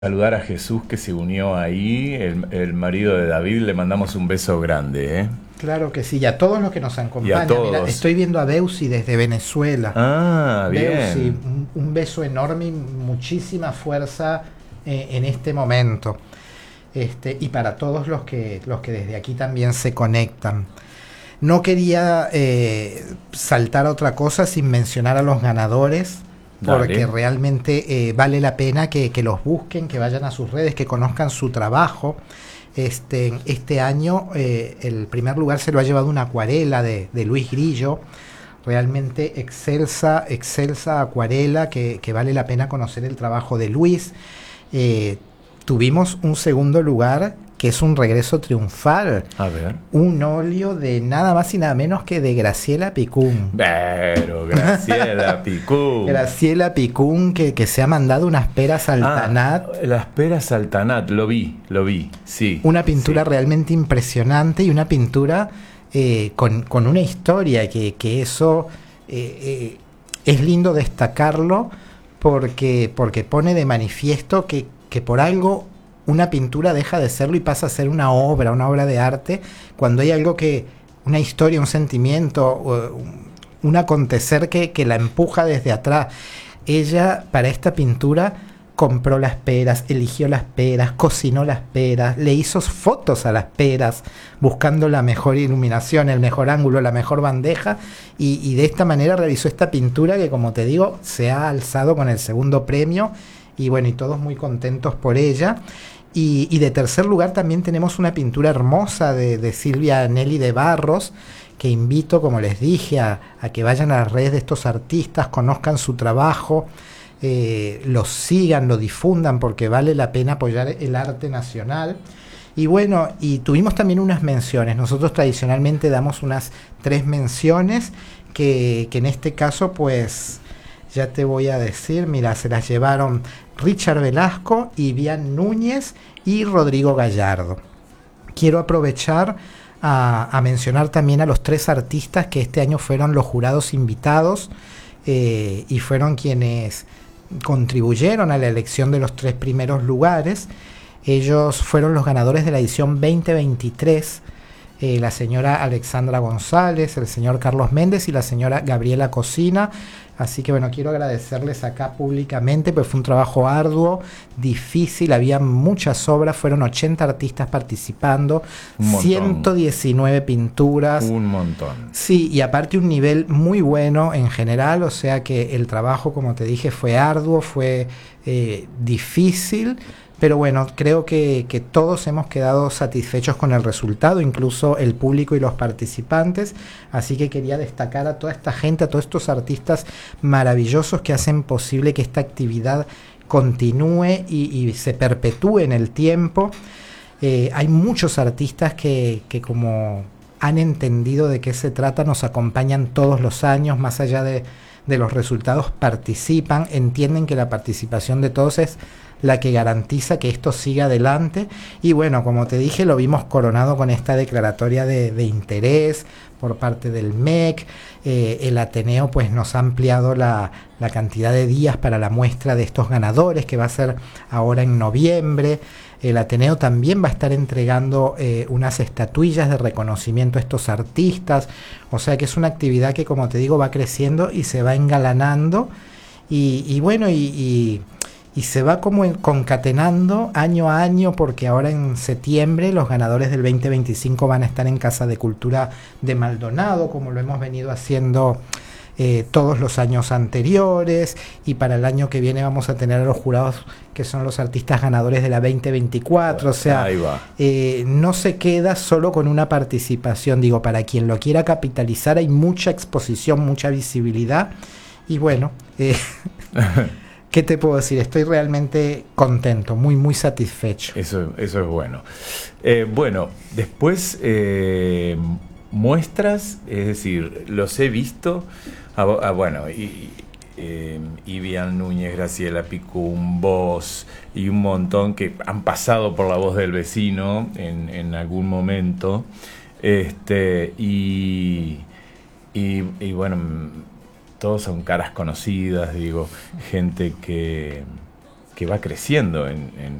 Saludar a Jesús que se unió ahí, el marido de David, le mandamos un beso grande, ¿eh? Claro que sí, y a todos los que nos Y a acompañan. Mira, todos. estoy viendo a Beusi desde Venezuela. Ah, Beusi, bien. un beso enorme y muchísima fuerza en este momento. Y para todos los que desde aquí también se conectan. No quería saltar a otra cosa sin mencionar a los ganadores, porque Dale. realmente vale la pena que los busquen, que vayan a sus redes, que conozcan su trabajo. Este año el primer lugar se lo ha llevado una acuarela de Luis Grillo, realmente excelsa acuarela, que vale la pena conocer el trabajo de Luis. Eh, Tuvimos un segundo lugar que es un regreso triunfal, A ver. un óleo de nada más y nada menos que de Graciela Picún. Pero, Graciela Picú. Graciela Picún que se ha mandado unas peras al Tanat. Las peras al Tanat, lo vi, sí. Una pintura Sí. realmente impresionante y una pintura con una historia que eso es lindo destacarlo porque pone de manifiesto que por algo una pintura deja de serlo y pasa a ser una obra de arte, cuando hay algo una historia, un sentimiento, un acontecer que la empuja desde atrás. Ella, para esta pintura, compró las peras, eligió las peras, cocinó las peras, le hizo fotos a las peras, buscando la mejor iluminación, el mejor ángulo, la mejor bandeja, y de esta manera realizó esta pintura que, como te digo, se ha alzado con el segundo premio, y bueno, y todos muy contentos por ella. Y de tercer lugar también tenemos una pintura hermosa de Silvia Nelly de Barros, que invito, como les dije, a que vayan a las redes de estos artistas, conozcan su trabajo, los sigan, lo difundan, porque vale la pena apoyar el arte nacional. Y bueno, y tuvimos también unas menciones. Nosotros tradicionalmente damos unas 3 menciones que en este caso, pues, ya te voy a decir, mira, se las llevaron Richard Velasco, Ivian Núñez y Rodrigo Gallardo. Quiero aprovechar a mencionar también a los 3 artistas que este año fueron los jurados invitados y fueron quienes contribuyeron a la elección de los 3 primeros lugares. Ellos fueron los ganadores de la edición 2023, la señora Alexandra González, el señor Carlos Méndez y la señora Gabriela Cocina. Así que bueno, quiero agradecerles acá públicamente, pues fue un trabajo arduo, difícil, había muchas obras, fueron 80 artistas participando, Un montón. 119 pinturas. Un montón. Sí, y aparte un nivel muy bueno en general, o sea que el trabajo, como te dije, fue arduo, fue difícil, pero bueno, creo que todos hemos quedado satisfechos con el resultado, incluso el público y los participantes, así que quería destacar a toda esta gente, a todos estos artistas maravillosos que hacen posible que esta actividad continúe y se perpetúe en el tiempo. Hay muchos artistas que como han entendido de qué se trata, nos acompañan todos los años, más allá de los resultados, participan, entienden que la participación de todos es la que garantiza que esto siga adelante. Y bueno, como te dije, lo vimos coronado con esta declaratoria de interés por parte del MEC. El Ateneo pues nos ha ampliado la cantidad de días para la muestra de estos ganadores, que va a ser ahora en noviembre. El Ateneo también va a estar entregando unas estatuillas de reconocimiento a estos artistas, o sea que es una actividad que, como te digo, va creciendo y se va engalanando, y bueno, y se va como concatenando año a año, porque ahora en septiembre los ganadores del 2025 van a estar en Casa de Cultura de Maldonado, como lo hemos venido haciendo todos los años anteriores, y para el año que viene vamos a tener a los jurados que son los artistas ganadores de la 2024, o sea, Ahí va. no se queda solo con una participación, digo, para quien lo quiera capitalizar hay mucha exposición, mucha visibilidad, y bueno, ¿qué te puedo decir? Estoy realmente contento, muy satisfecho. Eso es bueno. Bueno, después muestras, es decir, los he visto. Bueno, Ivian Núñez, Graciela Picún, vos y un montón que han pasado por La Voz del Vecino en algún momento. Y bueno, todos son caras conocidas, digo, gente que que va creciendo